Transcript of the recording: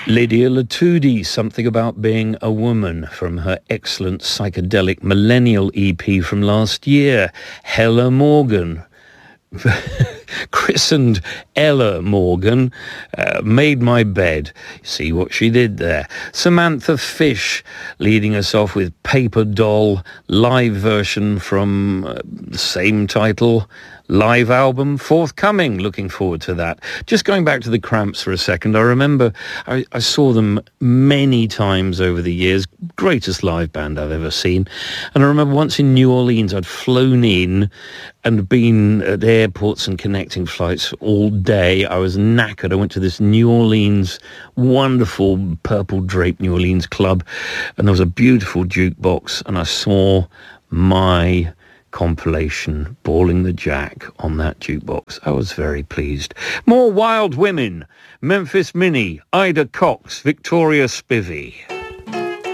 Lydia Latudi, Something About Being a Woman, from her excellent psychedelic Millennial EP from last year. Hella Morgan, christened Ella Morgan, Made My Bed. See what she did there. Samantha Fish leading us off with Paper Doll, live version from the same title, live album forthcoming. Looking forward to that. Just going back to the Cramps for a second, I remember I saw them many times over the years. Greatest live band I've ever seen. And I remember once in New Orleans, I'd flown in and been at airports and connecting flights all day. I was knackered. I went to this New Orleans, wonderful purple draped New Orleans club, and there was a beautiful jukebox, and I saw my compilation, Balling the Jack, on that jukebox. I was very pleased. More Wild Women, Memphis Minnie, Ida Cox, Victoria Spivey.